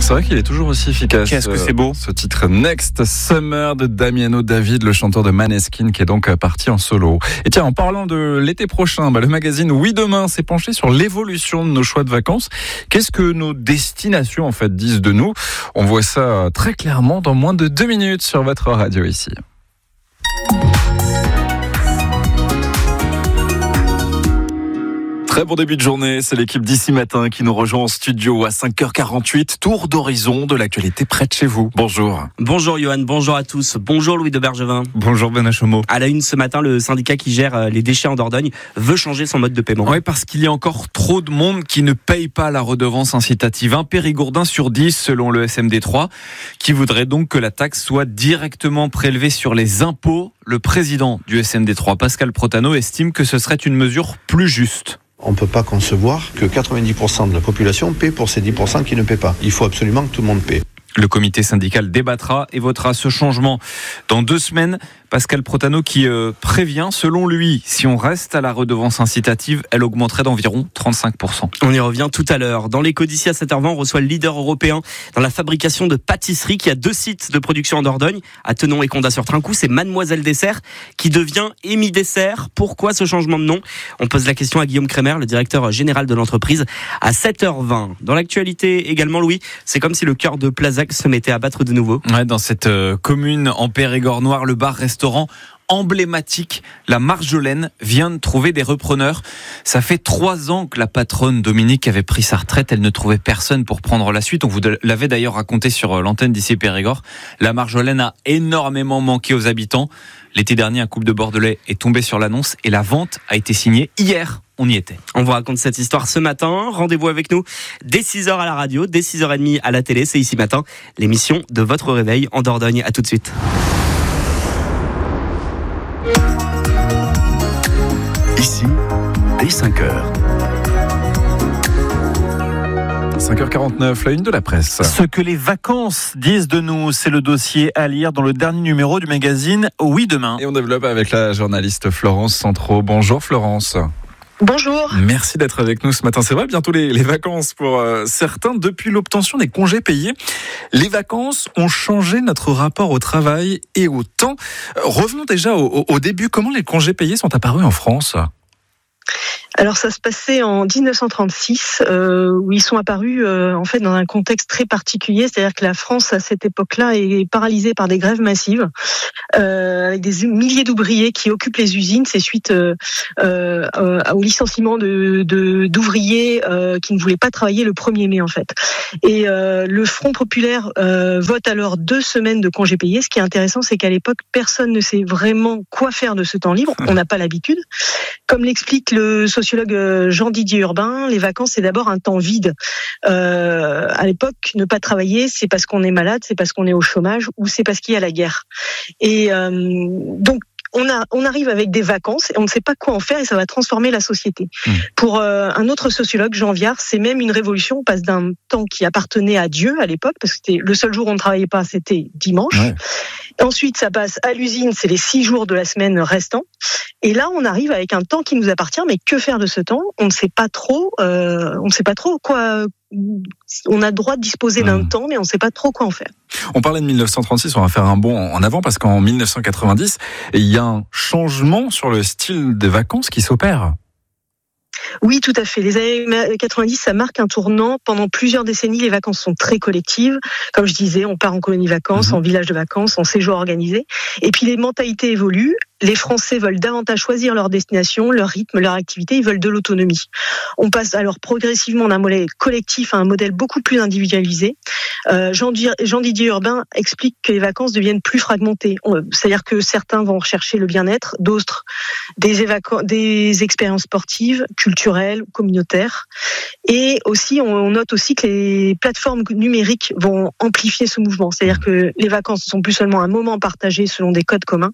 C'est vrai qu'il est toujours aussi efficace. Qu'est-ce que c'est beau. Ce titre Next Summer de Damiano David, le chanteur de Maneskin, qui est donc parti en solo. Et tiens, en parlant de l'été prochain, le magazine Oui Demain s'est penché sur l'évolution de nos choix de vacances. Qu'est-ce que nos destinations en fait disent de nous? On voit ça très clairement dans moins de 2 minutes sur votre radio ici. Très bon début de journée, c'est l'équipe d'ici matin qui nous rejoint en studio à 5h48. Tour d'horizon de l'actualité près de chez vous. Bonjour. Bonjour Johan, bonjour à tous. Bonjour Louis de Bergevin. Bonjour Benoît Chomeau. À la une ce matin, le syndicat qui gère les déchets en Dordogne veut changer son mode de paiement. Oui, parce qu'il y a encore trop de monde qui ne paye pas la redevance incitative. Un périgourdin sur 10 selon le SMD3, qui voudrait donc que la taxe soit directement prélevée sur les impôts. Le président du SMD3, Pascal Protano, estime que ce serait une mesure plus juste. On ne peut pas concevoir que 90% de la population paie pour ces 10% qui ne paient pas. Il faut absolument que tout le monde paie. Le comité syndical débattra et votera ce changement dans 2 semaines. Pascal Protano qui prévient, selon lui, si on reste à la redevance incitative, elle augmenterait d'environ 35%. On y revient tout à l'heure. Dans l'écho d'ici à 7h20, on reçoit le leader européen dans la fabrication de pâtisseries qui a 2 sites de production en Dordogne, à Tenon et Condat-sur-Trincou. C'est Mademoiselle Dessert qui devient Amy Dessert. Pourquoi ce changement de nom? On pose la question à Guillaume Crémer, le directeur général de l'entreprise, à 7h20. Dans l'actualité également, Louis, c'est comme si le cœur de Plazac se mettait à battre de nouveau. Ouais, dans cette commune en Périgord-Noir, le bar-restaurant emblématique, la Marjolaine, vient de trouver des repreneurs. Ça fait 3 ans que la patronne Dominique avait pris sa retraite. Elle ne trouvait personne pour prendre la suite. On vous l'avait d'ailleurs raconté sur l'antenne d'ici Périgord. La Marjolaine a énormément manqué aux habitants. L'été dernier, un couple de Bordelais est tombé sur l'annonce et la vente a été signée hier. On y était. On vous raconte cette histoire ce matin. Rendez-vous avec nous dès 6h à la radio, dès 6h30 à la télé. C'est Ici Matin, l'émission de votre réveil en Dordogne. À tout de suite. Ici, dès 5h. 5h49, la une de la presse. Ce que les vacances disent de nous, c'est le dossier à lire dans le dernier numéro du magazine Oui Demain. Et on développe avec la journaliste Florence Centraux. Bonjour Florence. Bonjour. Merci d'être avec nous ce matin. C'est vrai, bientôt les vacances pour certains. Depuis l'obtention des congés payés, les vacances ont changé notre rapport au travail et au temps. Revenons déjà au début. Comment les congés payés sont apparus en France ? Alors ça se passait en 1936 où ils sont apparus en fait dans un contexte très particulier, c'est-à-dire que la France à cette époque-là est paralysée par des grèves massives avec des milliers d'ouvriers qui occupent les usines. C'est suite au licenciement d'ouvriers qui ne voulaient pas travailler le 1er mai en fait. Et le Front populaire vote alors 2 semaines de congés payés. Ce qui est intéressant, c'est qu'à l'époque personne ne sait vraiment quoi faire de ce temps libre. On n'a pas l'habitude. Comme l'explique le sociologue Jean-Didier Urbain, les vacances, c'est d'abord un temps vide. À l'époque, ne pas travailler, c'est parce qu'on est malade, c'est parce qu'on est au chômage ou c'est parce qu'il y a la guerre. Et donc, on arrive avec des vacances et on ne sait pas quoi en faire et ça va transformer la société. Pour un autre sociologue, Jean Viard, c'est même une révolution. On passe d'un temps qui appartenait à Dieu à l'époque, parce que c'était le seul jour où on ne travaillait pas, c'était dimanche. Ouais. Ensuite, ça passe à l'usine, c'est les 6 jours de la semaine restants. Et là, on arrive avec un temps qui nous appartient, mais que faire de ce temps ? On ne sait pas trop. On ne sait pas trop quoi. On a le droit de disposer d'un temps, mais on ne sait pas trop quoi en faire. On parlait de 1936, on va faire un bond en avant parce qu'en 1990, il y a un changement sur le style des vacances qui s'opère. Oui, tout à fait. Les années 90, ça marque un tournant. Pendant plusieurs décennies, les vacances sont très collectives. Comme je disais, on part en colonie vacances, en village de vacances, en séjour organisé. Et puis les mentalités évoluent. Les Français veulent davantage choisir leur destination, leur rythme, leur activité. Ils veulent de l'autonomie. On passe alors progressivement d'un modèle collectif à un modèle beaucoup plus individualisé. Jean-Didier Urbain explique que les vacances deviennent plus fragmentées. C'est-à-dire que certains vont rechercher le bien-être, d'autres des expériences sportives, culturelles, communautaires. Et aussi, on note aussi que les plateformes numériques vont amplifier ce mouvement. C'est-à-dire que les vacances ne sont plus seulement un moment partagé selon des codes communs.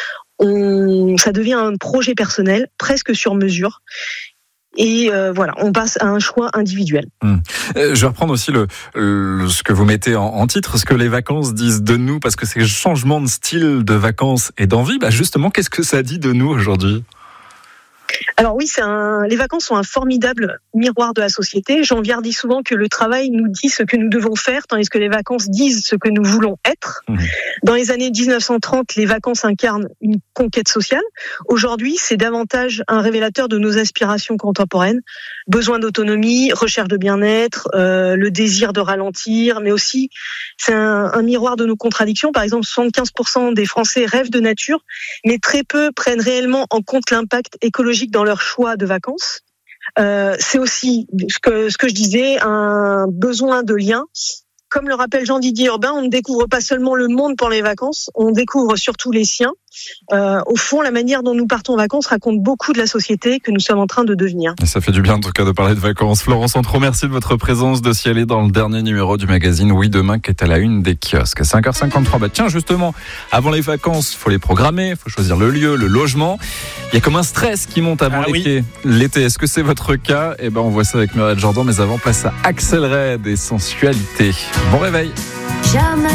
Ça devient un projet personnel, presque sur mesure. Et voilà, on passe à un choix individuel. Je vais reprendre aussi ce que vous mettez en titre, ce que les vacances disent de nous, parce que c'est le changement de style de vacances et d'envie. Justement, qu'est-ce que ça dit de nous aujourd'hui ? Alors oui, les vacances sont un formidable miroir de la société. Jean Viard dit souvent que le travail nous dit ce que nous devons faire, tandis que les vacances disent ce que nous voulons être. Dans les années 1930, les vacances incarnent une conquête sociale. Aujourd'hui, c'est davantage un révélateur de nos aspirations contemporaines. Besoin d'autonomie, recherche de bien-être, le désir de ralentir, mais aussi c'est un miroir de nos contradictions. Par exemple, 75% des Français rêvent de nature, mais très peu prennent réellement en compte l'impact écologique dans leur choix de vacances. C'est aussi ce que je disais, un besoin de lien. Comme le rappelle Jean-Didier Urbain, on ne découvre pas seulement le monde pour les vacances, on découvre surtout les siens. Au fond, la manière dont nous partons en vacances raconte beaucoup de la société que nous sommes en train de devenir. Et ça fait du bien en tout cas de parler de vacances. Florence Antro, merci de votre présence, de s'y aller dans le dernier numéro du magazine Oui Demain qui est à la une des kiosques. 5h53. Tiens, justement, avant les vacances, il faut les programmer, il faut choisir le lieu, le logement. Il y a comme un stress qui monte avant l'été. Est-ce que c'est votre cas ? Eh ben, on voit ça avec Muriel Jordan, mais avant, place à Axel Red et Sensualité. Bon réveil.